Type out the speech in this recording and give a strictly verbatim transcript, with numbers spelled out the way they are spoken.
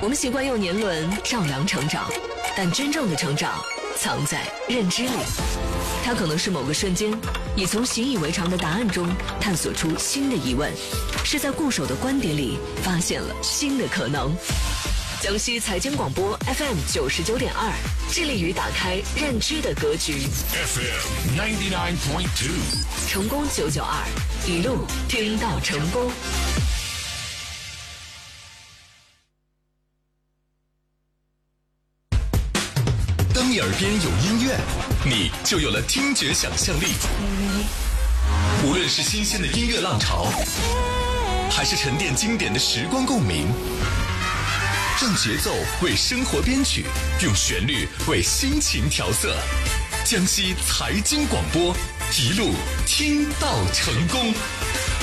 我们习惯用年轮丈量成长，但真正的成长藏在认知里。它可能是某个瞬间，你从习以为常的答案中探索出新的疑问，是在固守的观点里发现了新的可能。江西财经广播 F M 九十九点二，致力于打开认知的格局。 F M ninety nine point two， 成功九九二，一路听到成功。 当你耳边有音乐，你就有了听觉想象力。无论是新鲜的音乐浪潮，还是沉淀经典的时光共鸣，让节奏为生活编曲，用旋律为心情调色。江西财经广播，一路听到成功。